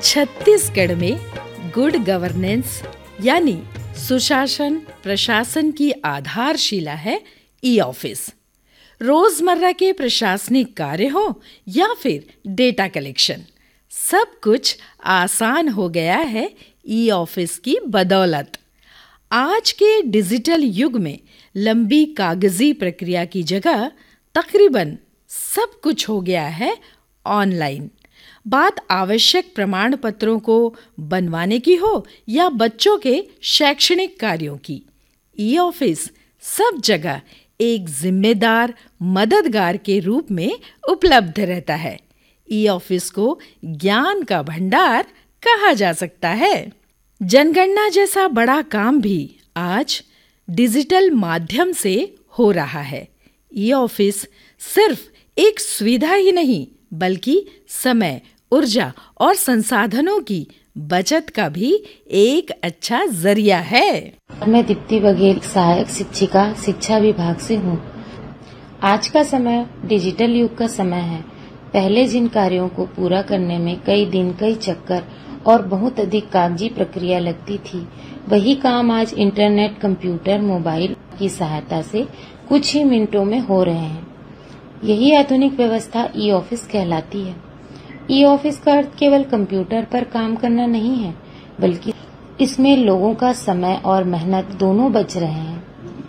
छत्तीसगढ़ में good governance यानी सुशासन प्रशासन की आधारशिला है ई ऑफिस। रोजमर्रा के प्रशासनिक कार्य हो या फिर डेटा कलेक्शन, सब कुछ आसान हो गया है ई ऑफिस की बदौलत। आज के डिजिटल युग में लंबी कागजी प्रक्रिया की जगह तकरीबन सब कुछ हो गया है ऑनलाइन। बात आवश्यक प्रमाण पत्रों को बनवाने की हो या बच्चों के शैक्षणिक कार्यों की, ई ऑफिस सब जगह एक जिम्मेदार मददगार के रूप में उपलब्ध रहता है। ई ऑफिस को ज्ञान का भंडार कहा जा सकता है। जनगणना जैसा बड़ा काम भी आज डिजिटल माध्यम से हो रहा है। ई ऑफिस सिर्फ एक सुविधा ही नहीं बल्कि समय, ऊर्जा और संसाधनों की बचत का भी एक अच्छा जरिया है। मैं दीप्ति बघेल, सहायक शिक्षिका, शिक्षा विभाग से हूँ। आज का समय डिजिटल युग का समय है। पहले जिन कार्यों को पूरा करने में कई दिन, कई चक्कर और बहुत अधिक कागजी प्रक्रिया लगती थी, वही काम आज इंटरनेट, कंप्यूटर, मोबाइल की सहायता से कुछ ही मिनटों में हो रहे हैं। यही आधुनिक व्यवस्था ई ऑफिस कहलाती है। ई ऑफिस का अर्थ केवल कंप्यूटर पर काम करना नहीं है, बल्कि इसमें लोगों का समय और मेहनत दोनों बच रहे हैं।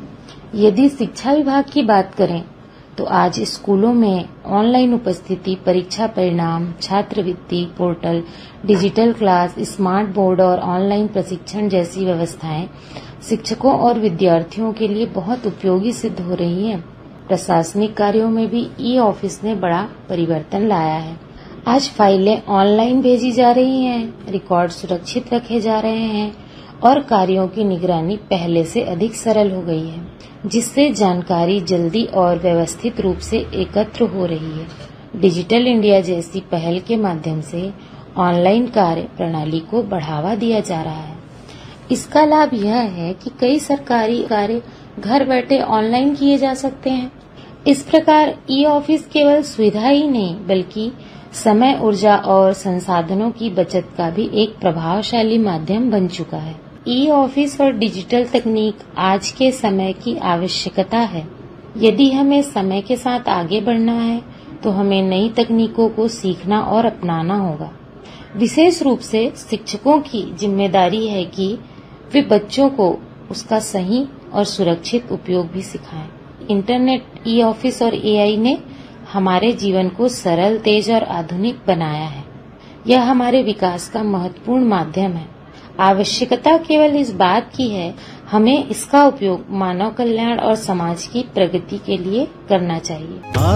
यदि शिक्षा विभाग की बात करें तो आज स्कूलों में ऑनलाइन उपस्थिति, परीक्षा परिणाम, छात्रवृत्ति portal, digital class, smart board और ऑनलाइन प्रशिक्षण जैसी व्यवस्थाएं शिक्षकों और विद्यार्थियों के लिए बहुत उपयोगी सिद्ध हो रही हैं। प्रशासनिक कार्यों में भी ई ऑफिस ने बड़ा परिवर्तन लाया है। आज फाइलें ऑनलाइन भेजी जा रही हैं, रिकॉर्ड सुरक्षित रखे जा रहे हैं और कार्यों की निगरानी पहले से अधिक सरल हो गई है, जिससे जानकारी जल्दी और व्यवस्थित रूप से एकत्र हो रही है। डिजिटल इंडिया जैसी पहल के माध्यम से ऑनलाइन कार्य प्रणाली को बढ़ावा दिया जा रहा है। इसका लाभ यह है कि कई सरकारी कार्य घर बैठे ऑनलाइन किए जा सकते हैं। इस प्रकार ई ऑफिस केवल सुविधा ही नहीं बल्कि समय, ऊर्जा और संसाधनों की बचत का भी एक प्रभावशाली माध्यम बन चुका है। ई ऑफिस और डिजिटल तकनीक आज के समय की आवश्यकता है। यदि हमें समय के साथ आगे बढ़ना है तो हमें नई तकनीकों को सीखना और अपनाना होगा। विशेष रूप से शिक्षकों की जिम्मेदारी है कि वे बच्चों को उसका सही और सुरक्षित उपयोग भी सिखाएं। इंटरनेट, ई ऑफिस और एआई ने हमारे जीवन को सरल, तेज और आधुनिक बनाया है। यह हमारे विकास का महत्वपूर्ण माध्यम है। आवश्यकता केवल इस बात की है, हमें इसका उपयोग मानव कल्याण और समाज की प्रगति के लिए करना चाहिए।